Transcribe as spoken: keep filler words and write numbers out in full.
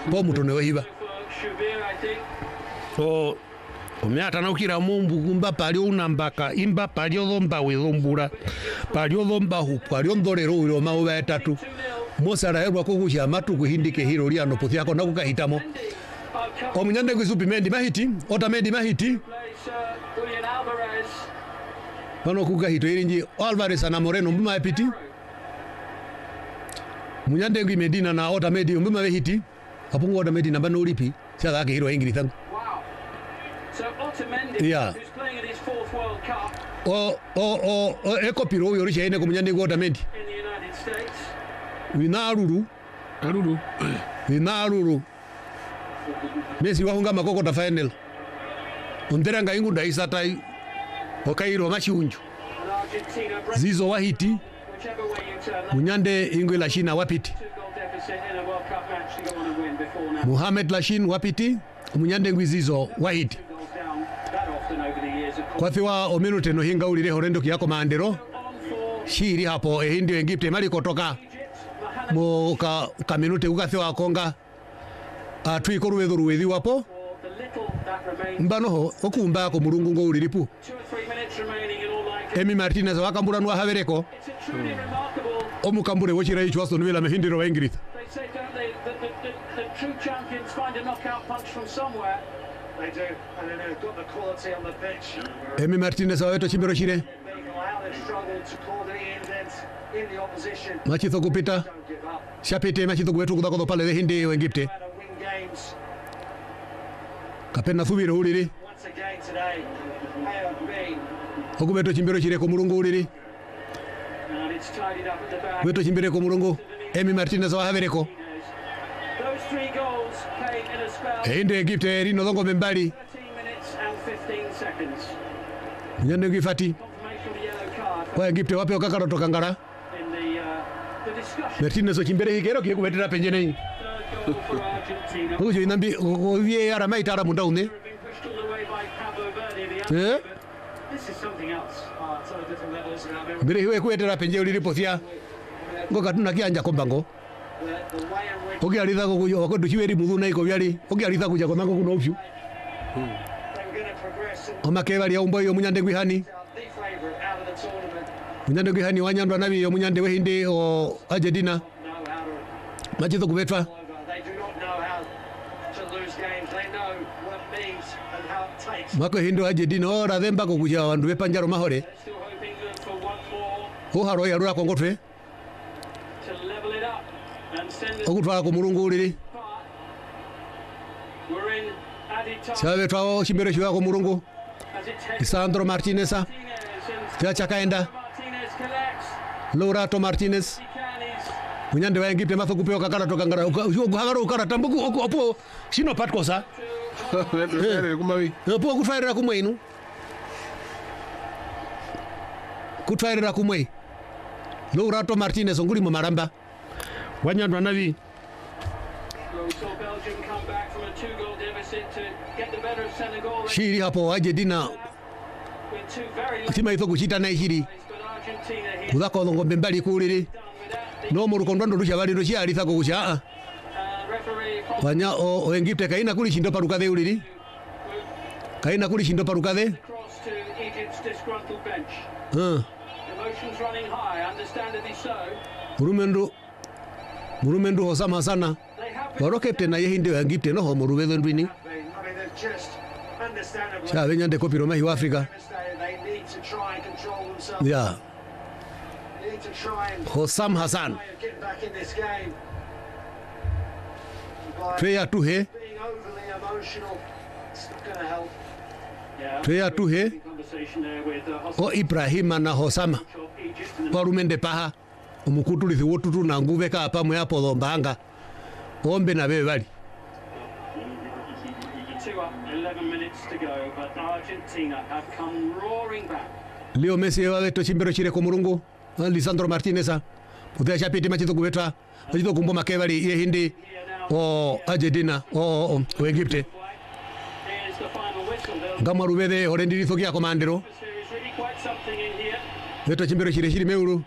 po mutone wahiba o omyata na ukira mumbu kumba palio unambaka imba palio lomba wilombura palio lomba hu palio ndorero wiro mawe atatu mosara yerwa kukusha matu kuhindike hiro liano pothi yako nakukahitamo omunyande kwisupi mendi mahiti ota mendi mahiti pano kukahito irinji Alvarez na Moreno mbuma epiti munyande ngwi Medina na ota medi mbuma wehiti apungu ota medi namba no lipi sala yake hiro ingili thangu yeah o o o eko piro yorisha ine kumunyande ngota medi winaruru aruru winaruru Messi wahunga makoko ta final onderanga ingu daisa tai okairo machiunju zizo wahiti munyande ingwe lashina wapiti Mohamed Lashin wapiti munyande ngwi zizo wahiti kwa thiwa ominute no hinga ulire horendo kiyako maandero shiri hapo ehindi Egypte mali kotoka mo ka kaminute ukathiwa konga atwiko ruwetho ruwethi wapo mbano ho okumba ko murungu ngo uliripu Emi Martinez wakambura nwa havereko omukambure wochira ichwa Aston Villa mehindiro wa Ingrid Emi Martinez waweto chimbero chire machitho kupita shapite machitho kwetu kudako pale the hindi wa Egypte kapena thubiro uliri okubeto chimbero chire ko murungu uliri beto chimbere ko murungu Emi Martinez wa havereko ende Egypte rino longo membali nyande ngifati kwa Egypte wape okakaro tokangara Martinez chimbere hikero kiye kubetera penjene ujo inambi oviye ara maitara mundaune eh mbere hiwe kuetera penje uliripothia ngoka tuna kianja kombango ogi alitha ko kuyo okodu chiweri muthuna iko byali ogi alitha kuja komango kuno opyu omakeba lya umbo yo munyande gwihani munyande gwihani wanyandwa nabi yo munyande wehinde o Argentina machitho kubetwa mako hindo Argentina ora themba ko kuja wandu bepanjaro mahore ho haro ya rura kongotwe okutwala ku murungu uliri sabe twao chimbero chiwa ku murungu Lisandro Martinez ya chakaenda Lorato Martinez munyande wa Egypte matho kupewa kakara tokangara ukagara ukara tambuku opo shino patkosa kumawi opo kutwaira kumwe inu kutwaira kumwe Lorato Martinez nguli mu maramba wanyandwa nabi shiri hapo Argentina tima itho kuchita na shiri kudako ngombe mbali kuliri no muruko ndondo rusha bali ndo chia alitha kukusha wanya o Egypte kaina kuli chindo paruka the uliri kaina kuli chindo paruka the uh Murumendo Murumendo hosama sana waro captain na yehinde wa Egypte no ho muruwetho ndwini cha benyande kopiro mahi wa Africa yeah Hossam Hassan Treya Tuhe Treya Tuhe o Ibrahima na Hossama warumende paha omukutulithi wotutu na nguve ka pamwe hapo lombanga ombe na bebe bali Leo Messi waweto chimbero chire ko murungu Lisandro Martinez putea chapiti machito kubetwa machito kumbo makevali ye hindi o Argentina o o Egypte ngamaru bede orendiri thoki ya komandero weto chimbero chire chiri meuru